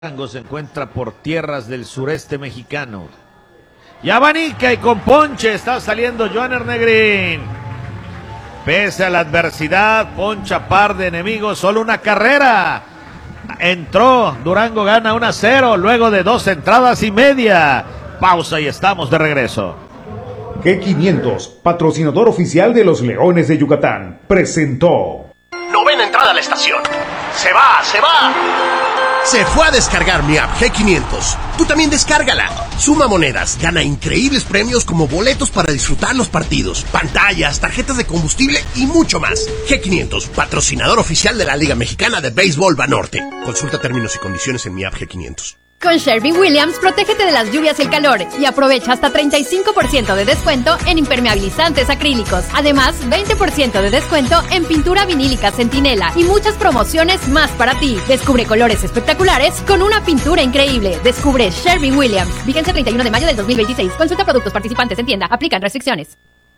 Durango se encuentra por tierras del sureste mexicano. Y abanica y con ponche está saliendo Johanner Negrín. Pese a la adversidad, poncha par de enemigos, solo una carrera. Entró, Durango gana 1-0 luego de 2 entradas y media. Pausa y estamos de regreso. G500, patrocinador oficial de los Leones de Yucatán, presentó. Novena entrada a la estación. Se va, se va. Se fue a descargar mi app G500. Tú también descárgala. Suma monedas, gana increíbles premios como boletos para disfrutar los partidos, pantallas, tarjetas de combustible y mucho más. G500, patrocinador oficial de la Liga Mexicana de Béisbol Banorte. Consulta términos y condiciones en mi app G500. Con Sherwin-Williams, protégete de las lluvias y el calor y aprovecha hasta 35% de descuento en impermeabilizantes acrílicos. Además, 20% de descuento en pintura vinílica Centinela y muchas promociones más para ti. Descubre colores espectaculares con una pintura increíble. Descubre Sherwin-Williams. Vigencia 31 de mayo del 2026. Consulta productos participantes en tienda. Aplican restricciones.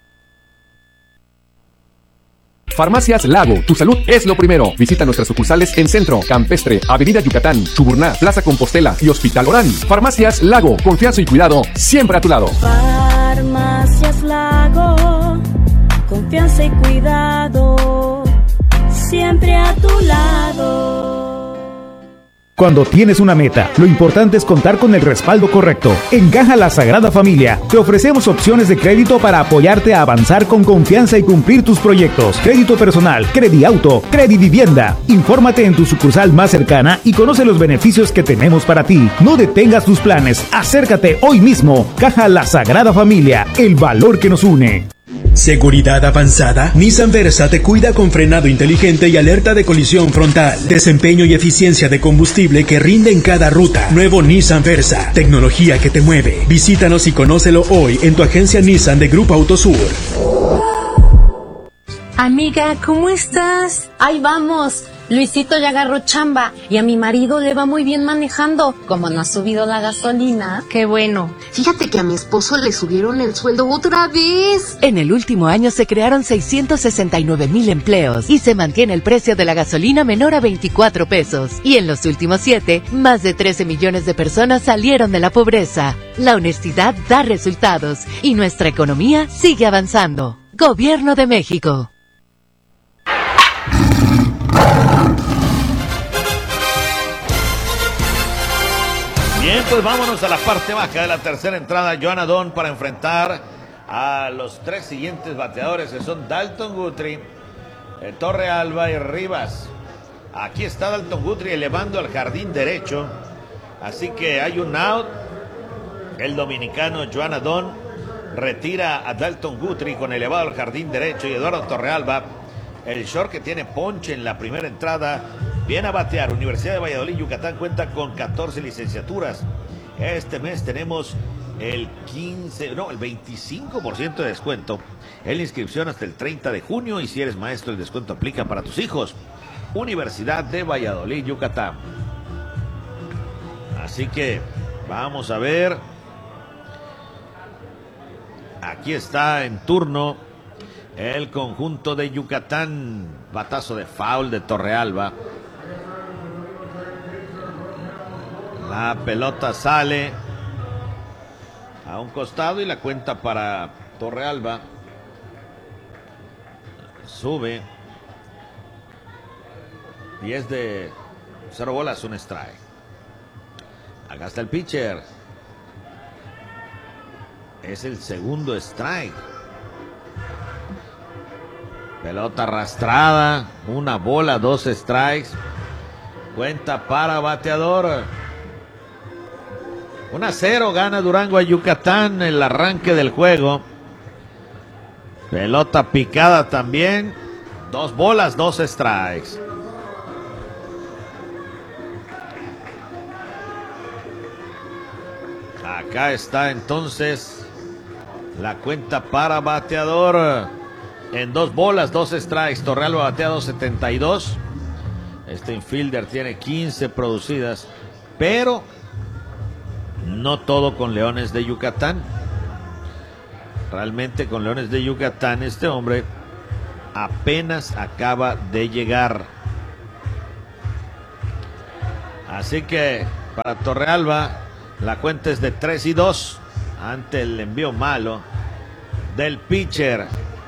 Farmacias Lago, tu salud es lo primero. Visita nuestras sucursales en Centro, Campestre, Avenida Yucatán, Chuburná, Plaza Compostela y Hospital Orán. Farmacias Lago, confianza y cuidado siempre a tu lado. Farmacias Lago, confianza y cuidado siempre a tu lado. Cuando tienes una meta, lo importante es contar con el respaldo correcto. En Caja La Sagrada Familia, te ofrecemos opciones de crédito para apoyarte a avanzar con confianza y cumplir tus proyectos. Crédito personal, Crediauto, Credivivienda. Infórmate en tu sucursal más cercana y conoce los beneficios que tenemos para ti. No detengas tus planes, acércate hoy mismo. Caja La Sagrada Familia, el valor que nos une. ¿Seguridad avanzada? Nissan Versa te cuida con frenado inteligente y alerta de colisión frontal. Desempeño y eficiencia de combustible que rinde en cada ruta. Nuevo Nissan Versa. Tecnología que te mueve. Visítanos y conócelo hoy en tu agencia Nissan de Grupo Autosur. Amiga, ¿cómo estás? Ahí vamos. Luisito ya agarró chamba y a mi marido le va muy bien manejando. Como no ha subido la gasolina. Qué bueno. Fíjate que a mi esposo le subieron el sueldo otra vez. En el último año se crearon 669,000 empleos y se mantiene el precio de la gasolina menor a 24 pesos. Y en los últimos 7, más de 13 millones de personas salieron de la pobreza. La honestidad da resultados y nuestra economía sigue avanzando. Gobierno de México. Bien, pues vámonos a la parte baja de la tercera entrada. Joan Adón para enfrentar a los 3 siguientes bateadores, que son Dalton Guthrie, Torrealba y Rivas. Aquí está Dalton Guthrie elevando al jardín derecho. Así que hay un out. El dominicano Joan Adón retira a Dalton Guthrie con elevado al jardín derecho. Y Eduardo Torrealba, el short que tiene ponche en la primera entrada, viene a batear. Universidad de Valladolid, Yucatán cuenta con 14 licenciaturas. Este mes tenemos el 25% de descuento en la inscripción hasta el 30 de junio. Y si eres maestro, el descuento aplica para tus hijos. Universidad de Valladolid, Yucatán. Así que vamos a ver. Aquí está en turno el conjunto de Yucatán. Batazo de foul de Torrealba. La pelota sale a un costado y la cuenta para Torrealba. Sube. Y es de 0 bolas, un strike. Acá está el pitcher. Es el segundo strike. Pelota arrastrada. 1 bola, 2 strikes. Cuenta para bateador. 1-0 gana Durango a Yucatán en el arranque del juego. Pelota picada también. 2 bolas, 2 strikes. Acá está entonces la cuenta para bateador. En 2 bolas, 2 strikes. Torrealba batea 2.72. Este infielder tiene 15 producidas. Pero no todo con Leones de Yucatán. Realmente con Leones de Yucatán este hombre apenas acaba de llegar. Así que para Torrealba. La cuenta es de 3-2 ante el envío malo del pitcher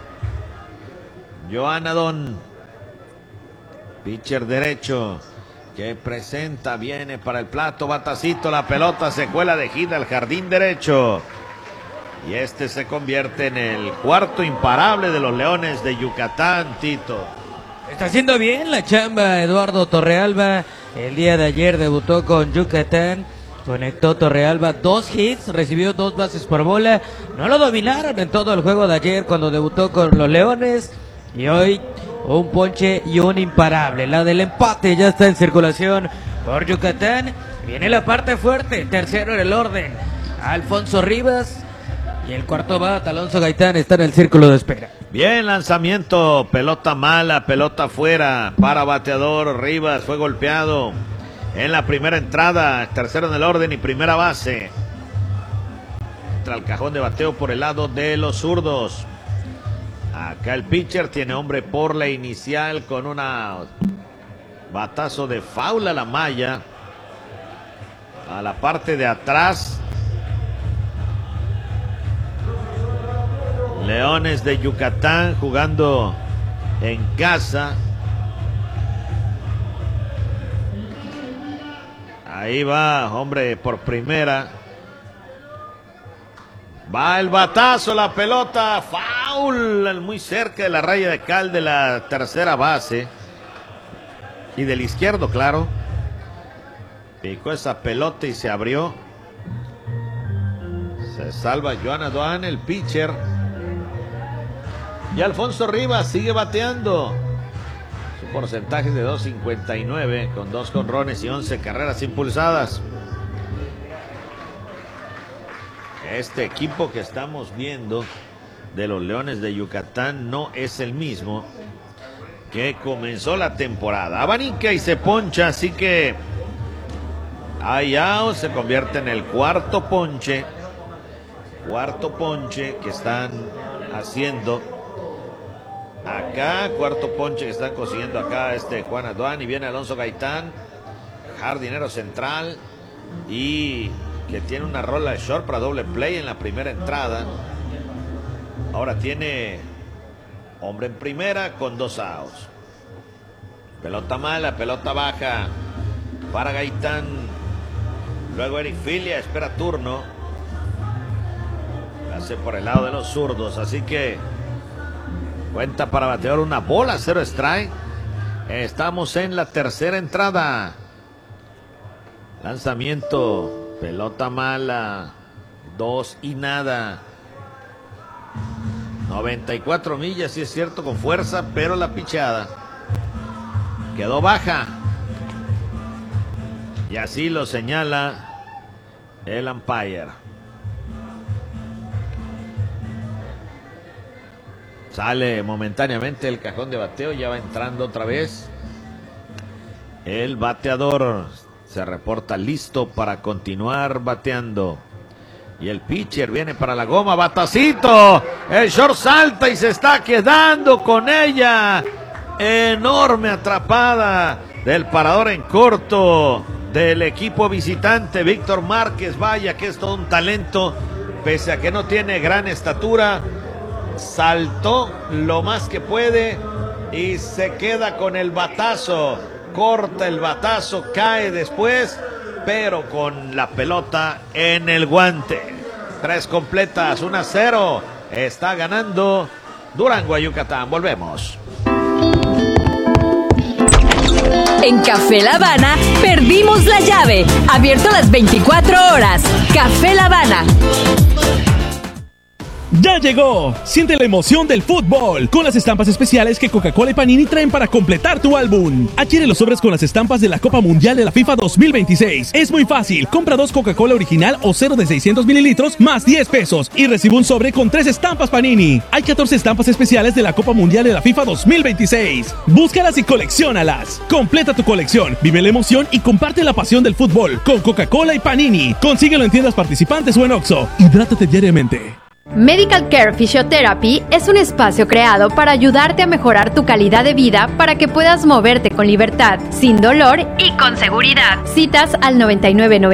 Joan Adón, pitcher derecho, que presenta, viene para el plato, batacito, la pelota se cuela de gira al jardín derecho. Y este se convierte en el cuarto imparable de los Leones de Yucatán, Tito. Está haciendo bien la chamba Eduardo Torrealba. El día de ayer debutó con Yucatán. Conectó Torrealba 2 hits, recibió 2 bases por bola. No lo dominaron en todo el juego de ayer cuando debutó con los Leones. Y hoy un ponche y un imparable. La del empate ya está en circulación por Yucatán. Viene la parte fuerte, tercero en el orden, Alfonso Rivas. Y el cuarto bat, Alonso Gaitán, está en el círculo de espera. Bien, lanzamiento, pelota mala, pelota afuera para bateador. Rivas fue golpeado en la primera entrada, tercero en el orden y primera base. Entra al cajón de bateo por el lado de los zurdos. Acá el pitcher tiene hombre por la inicial con una batazo de faula a la malla. A la parte de atrás. Leones de Yucatán jugando en casa. Ahí va, hombre, por primera. Va el batazo, la pelota, foul, muy cerca de la raya de cal de la tercera base. Y del izquierdo, claro. Picó esa pelota y se abrió. Se salva Joan Adón, el pitcher. Y Alfonso Rivas sigue bateando. Su porcentaje es de 2.59 con 2 jonrones y 11 carreras impulsadas. Este equipo que estamos viendo de los Leones de Yucatán no es el mismo que comenzó la temporada. Abanica y se poncha, así que Ayao se convierte en el cuarto ponche que están haciendo acá, cuarto ponche que están consiguiendo acá Juan Adón, y viene Alonso Gaitán, jardinero central, y que tiene una rola de short para doble play en la primera entrada. Ahora tiene hombre en primera con 2 outs. Pelota mala, pelota baja para Gaitán. Luego Eric Filia espera turno. Hace por el lado de los zurdos, así que cuenta para batear una bola, 0 strike. Estamos en la tercera entrada. Lanzamiento, pelota mala, 2 y nada. 94 millas, sí es cierto, con fuerza, pero la pichada quedó baja. Y así lo señala el umpire. Sale momentáneamente el cajón de bateo, ya va entrando otra vez. El bateador se reporta listo para continuar bateando. Y el pitcher viene para la goma, batacito. El short salta y se está quedando con ella. Enorme atrapada del parador en corto del equipo visitante, Víctor Márquez. Vaya que es todo un talento, pese a que no tiene gran estatura. Saltó lo más que puede y se queda con el batazo. Corta el batazo, cae después, pero con la pelota en el guante. 3 completas, 1-0. Está ganando Durango a Yucatán. Volvemos. En Café La Habana perdimos la llave. Abierto las 24 horas. Café La Habana. ¡Ya llegó! Siente la emoción del fútbol con las estampas especiales que Coca-Cola y Panini traen para completar tu álbum. Adquiere los sobres con las estampas de la Copa Mundial de la FIFA 2026. Es muy fácil. Compra 2 Coca-Cola original o 0 de 600 mililitros más 10 pesos y recibe un sobre con 3 estampas Panini. Hay 14 estampas especiales de la Copa Mundial de la FIFA 2026. Búscalas y colecciónalas. Completa tu colección, vive la emoción y comparte la pasión del fútbol con Coca-Cola y Panini. Consíguelo en tiendas participantes o en Oxxo. Hidrátate diariamente. Medical Care Physiotherapy es un espacio creado para ayudarte a mejorar tu calidad de vida para que puedas moverte con libertad, sin dolor y con seguridad. Citas al 99